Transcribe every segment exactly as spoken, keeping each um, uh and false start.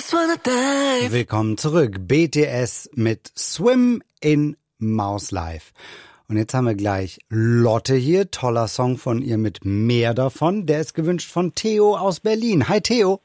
just wanna dive. Willkommen zurück. B T S mit Swim in Mouse Life. Und jetzt haben wir gleich Lotte hier. Toller Song von ihr mit Mehr davon. Der ist gewünscht von Theo aus Berlin. Hi Theo.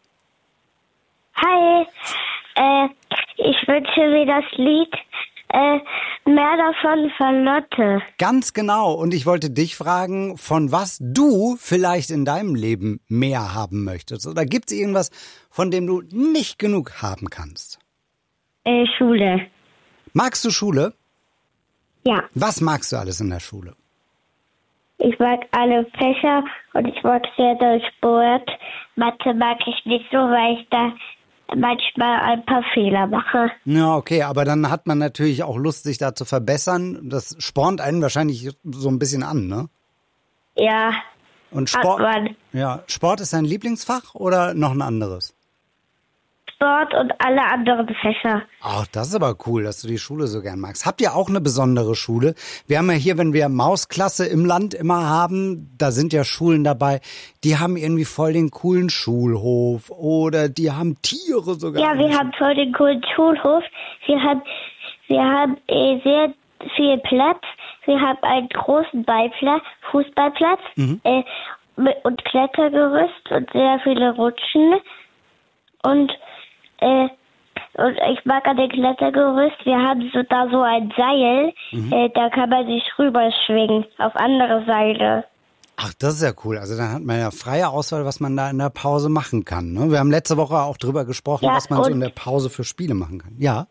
Hi, äh, ich wünsche mir das Lied äh, Mehr davon von Lotte. Ganz genau. Und ich wollte dich fragen, von was du vielleicht in deinem Leben mehr haben möchtest. Oder gibt es irgendwas, von dem du nicht genug haben kannst? Äh, Schule. Magst du Schule? Ja, Was magst du alles in der Schule? ich mag alle Fächer und ich mag sehr doll Sport. Mathe mag ich nicht so, weil ich da manchmal ein paar Fehler mache. Ja, okay, aber dann hat man natürlich auch Lust, sich da zu verbessern. Das spornt einen wahrscheinlich so ein bisschen an, ne? Ja, Und hat Sport, man. ja, Sport ist dein Lieblingsfach oder noch ein anderes? Sport und alle anderen Fächer. Ach, das ist aber cool, dass du die Schule so gern magst. Habt ihr auch eine besondere Schule? Wir haben ja hier, wenn wir Mausklasse im Land immer haben, da sind ja Schulen dabei, die haben irgendwie voll den coolen Schulhof oder die haben Tiere sogar. Ja, wir haben voll den coolen Schulhof. Wir haben, wir haben äh, sehr viel Platz. Wir haben einen großen Ballplatz, Fußballplatz Mhm. äh, mit, und Klettergerüst und sehr viele Rutschen. Und äh, und ich mag an dem Klettergerüst, wir haben so da so ein Seil, Mhm. äh, da kann man sich rüberschwingen auf andere Seile. Ach, das ist ja cool. Also dann hat man ja freie Auswahl, was man da in der Pause machen kann. Ne? Wir haben letzte Woche auch drüber gesprochen, Ja, was man so und- in der Pause für Spiele machen kann. Ja.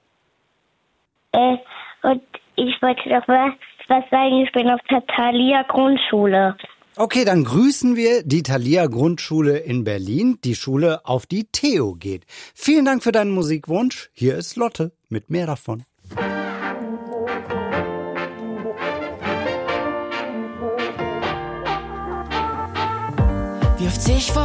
Äh, und ich wollte noch mal was sagen, ich bin auf der Thalia Grundschule. Okay, dann grüßen wir die Thalia Grundschule in Berlin, die Schule, auf die Theo geht. Vielen Dank für deinen Musikwunsch. Hier ist Lotte mit Mehr davon. Wie oft seh ich vor